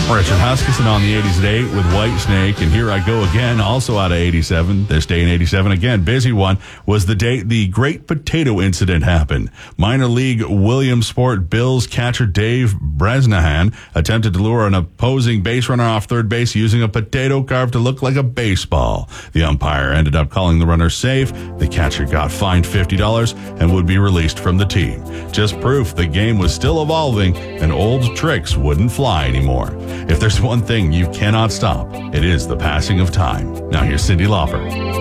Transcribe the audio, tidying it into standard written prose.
Richard Huskisson on the 80s at 8 with Whitesnake, and Here I Go Again, also out of 87. This day in 87, again, busy one, was the day the Great Potato Incident happened. Minor league Williamsport Bills catcher Dave Bresnahan attempted to lure an opposing base runner off third base using a potato carved to look like a baseball. The umpire ended up calling the runner safe. The catcher got fined $50 and would be released from the team. Just proof the game was still evolving and old tricks wouldn't fly anymore. If there's one thing you cannot stop, it is the passing of time. Now here's Cyndi Lauper.